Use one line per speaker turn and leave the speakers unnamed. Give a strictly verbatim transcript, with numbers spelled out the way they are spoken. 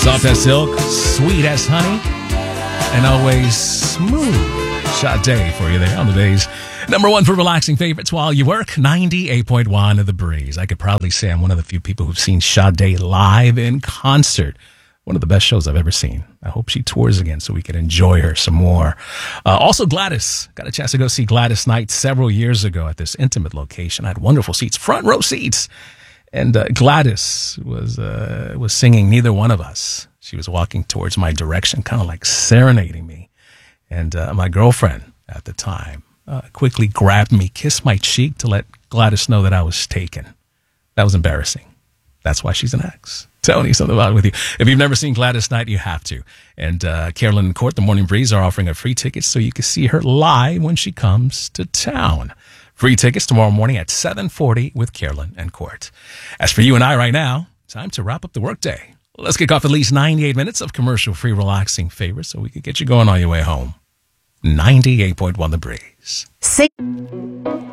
Soft as silk, sweet as honey, and always smooth. Sade for you there on the day's number one for relaxing favorites while you work. ninety-eight point one of The Breeze. I could proudly say I'm one of the few people who've seen Sade live in concert. One of the best shows I've ever seen. I hope she tours again so we can enjoy her some more. Uh, also, Gladys. Got a chance to go see Gladys Knight several years ago at this intimate location. I had wonderful seats, front row seats. And uh, Gladys was uh, was singing Neither One of Us. She was walking towards my direction, kind of like serenading me. And uh, my girlfriend at the time uh, quickly grabbed me, kissed my cheek to let Gladys know that I was taken. That was embarrassing. That's why she's an ex. Telling you something about it with you. If you've never seen Gladys Knight, you have to. And uh, Carolyn and Court, the Morning Breeze, are offering her free tickets so you can see her live when she comes to town. Free tickets tomorrow morning at seven forty with Carolyn and Court. As for you and I right now, time to wrap up the workday. Let's kick off at least ninety-eight minutes of commercial-free relaxing favorites so we can get you going on your way home. ninety-eight point one The Breeze.
Six.